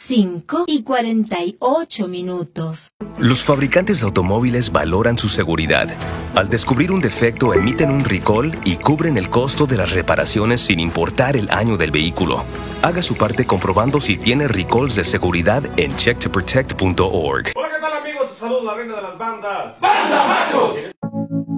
5:48. Los fabricantes de automóviles valoran su seguridad. Al descubrir un defecto, emiten un recall y cubren el costo de las reparaciones sin importar el año del vehículo. Haga su parte comprobando si tiene recalls de seguridad en checktoprotect.org. Hola, ¿qué tal, amigos? Te saludo la reina de las bandas. ¡Banda Machos!